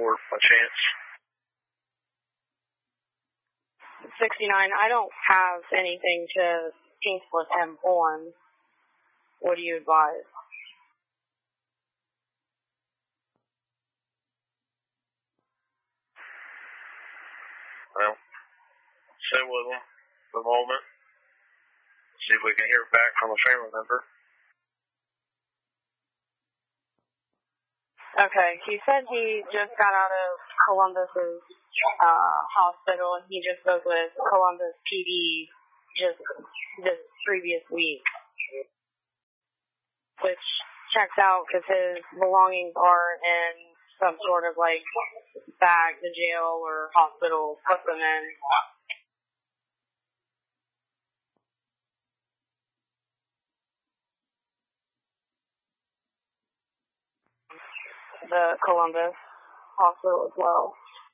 report by chance? 69, I don't have anything to painkiller him on. What do you advise? Well, stay with him for the moment. See if we can hear back from a family member. Okay, he said he just got out of Columbus's hospital, and he just spoke with Columbus PD just this previous week, which checks out because his belongings are in some sort of like bag the jail or hospital put them in. The Columbus hospital as well.